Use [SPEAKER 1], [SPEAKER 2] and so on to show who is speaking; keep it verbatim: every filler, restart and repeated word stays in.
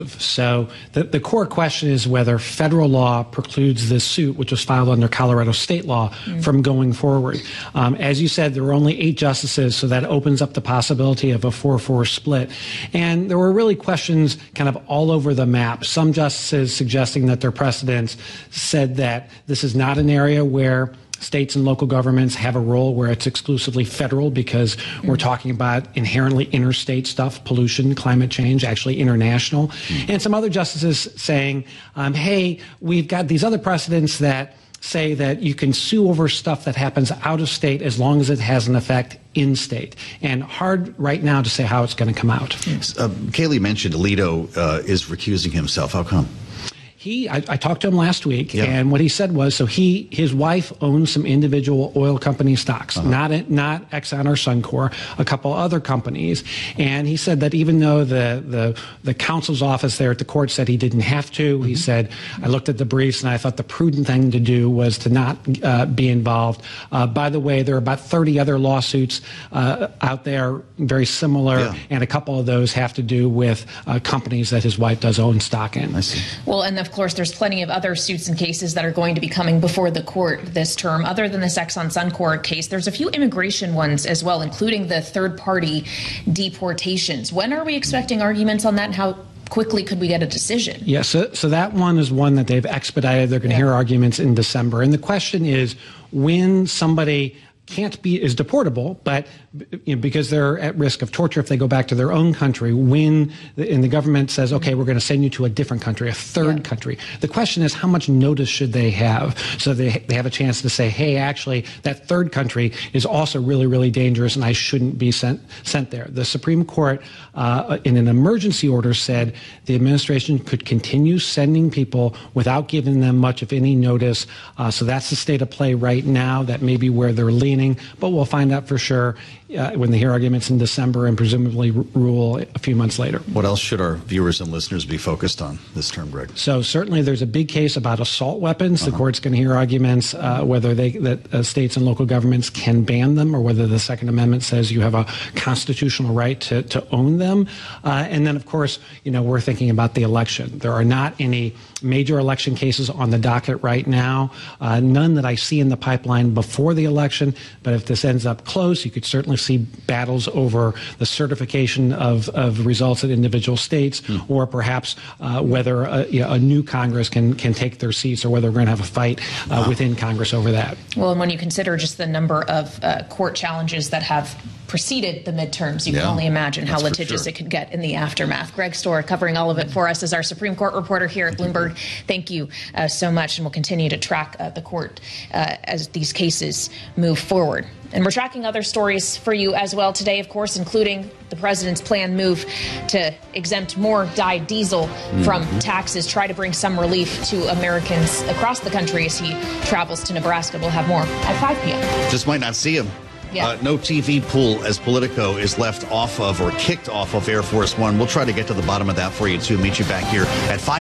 [SPEAKER 1] So the, the core question is whether federal law precludes this suit, which was filed under Colorado state law, mm. from going forward. Um, as you said, there were only eight justices, so that opens up the possibility of a four four split. And there were really questions kind of all over the map. Some justices suggesting that their precedents said that this is not an area where states and local governments have a role, where it's exclusively federal, because mm. we're talking about inherently interstate stuff, pollution, climate change, actually international. Mm. And some other justices saying, um, hey, we've got these other precedents that say that you can sue over stuff that happens out of state as long as it has an effect in state. And hard right now to say how it's going to come out.
[SPEAKER 2] Uh, Kayleigh mentioned Alito uh, is recusing himself. How come?
[SPEAKER 1] He, I, I talked to him last week,
[SPEAKER 2] yeah.
[SPEAKER 1] and what he said was, so he, his wife owns some individual oil company stocks, uh-huh. not not Exxon or Suncor, a couple other companies, and he said that even though the the the counsel's office there at the court said he didn't have to, mm-hmm. he said, I looked at the briefs and I thought the prudent thing to do was to not uh, be involved. Uh, by the way, there are about thirty other lawsuits uh, out there, very similar, yeah. and a couple of those have to do with uh, companies that his wife does own stock in.
[SPEAKER 2] I see.
[SPEAKER 3] Well, and the Of course, there's plenty of other suits and cases that are going to be coming before the court this term. Other than this Exxon Suncor case, there's a few immigration ones as well, including the third-party deportations. When are we expecting arguments on that, and how quickly could we get a decision?
[SPEAKER 1] Yeah, so, so that one is one that they've expedited. They're going to yeah. hear arguments in December. And the question is, when somebody can't be is deportable, but you know, because they're at risk of torture if they go back to their own country, when the, and the government says, okay, we're going to send you to a different country, a third yeah. country. The question is, how much notice should they have so they, they have a chance to say, hey, actually, that third country is also really, really dangerous and I shouldn't be sent sent there. The Supreme Court, uh, in an emergency order, said the administration could continue sending people without giving them much, if any, notice. Uh, so that's the state of play right now. That may be where they're leaning, but we'll find out for sure Uh, when they hear arguments in December and presumably r- rule a few months later.
[SPEAKER 2] What else should our viewers and listeners be focused on this term, Greg?
[SPEAKER 1] So certainly there's a big case about assault weapons. Uh-huh. The court's going to hear arguments uh, whether they that uh, states and local governments can ban them, or whether the Second Amendment says you have a constitutional right to, to own them. Uh, and then, of course, you know, we're thinking about the election. There are not any major election cases on the docket right now, uh, none that I see in the pipeline before the election. But if this ends up close, you could certainly see battles over the certification of, of results at individual states, mm. or perhaps uh, whether a, you know, a new Congress can, can take their seats, or whether we're going to have a fight uh, wow. within Congress over that.
[SPEAKER 3] Well, and when you consider just the number of uh, court challenges that have preceded the midterms, you yeah, can only imagine how litigious sure. it could get in the aftermath. Greg Stohr covering all of it for us as our Supreme Court reporter here at Bloomberg. Thank you uh, so much, and we'll continue to track uh, the court uh, as these cases move forward. And we're tracking other stories for you as well today, of course, including the president's planned move to exempt more dyed diesel mm-hmm. from taxes, try to bring some relief to Americans across the country as he travels to Nebraska. We'll have more at five p.m.
[SPEAKER 2] Just might not see him.
[SPEAKER 3] Yeah.
[SPEAKER 2] Uh, no T V pool as Politico is left off of or kicked off of Air Force One. We'll try to get to the bottom of that for you, too. Meet you back here at five.